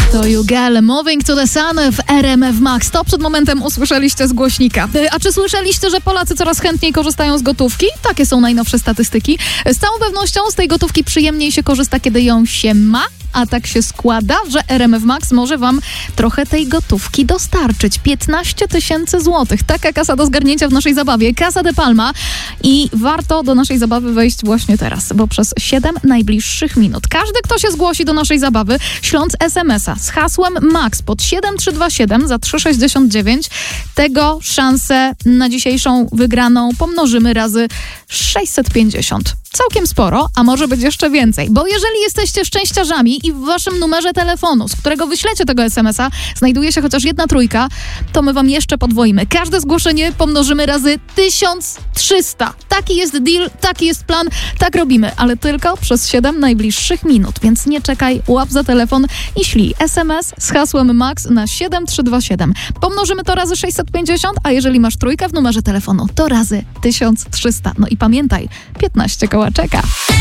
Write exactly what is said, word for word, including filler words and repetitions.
To You Girl, Moving to the Sun w R M F Max. To przed momentem usłyszeliście z głośnika. A czy słyszeliście, że Polacy coraz chętniej korzystają z gotówki? Takie są najnowsze statystyki. Z całą pewnością z tej gotówki przyjemniej się korzysta, kiedy ją się ma, a tak się składa, że R M F Max może wam trochę tej gotówki dostarczyć. piętnaście tysięcy złotych. Taka kasa do zgarnięcia w naszej zabawie. Casa de Palma. I warto do naszej zabawy wejść właśnie teraz, bo przez siedem najbliższych minut każdy, kto się zgłosi do naszej zabawy, śląc es em es a z hasłem MAX pod siedem trzy dwa siedem za trzy sześćdziesiąt dziewięć, tego szansę na dzisiejszą wygraną pomnożymy razy sześćset pięćdziesiąt. Całkiem sporo, a może być jeszcze więcej. Bo jeżeli jesteście szczęściarzami i w waszym numerze telefonu, z którego wyślecie tego es em es a, znajduje się chociaż jedna trójka, to my wam jeszcze podwoimy. Każde zgłoszenie pomnożymy razy tysiąc trzysta. Taki jest deal, taki jest plan, tak robimy, ale tylko przez siedem najbliższych minut. Więc nie czekaj, łap za telefon i ślij es em es z hasłem MAX na siedem trzy dwa siedem. Pomnożymy to razy sześćset pięćdziesiąt, a jeżeli masz trójkę w numerze telefonu, to razy tysiąc trzysta. No i pamiętaj, piętnaście koła czeka.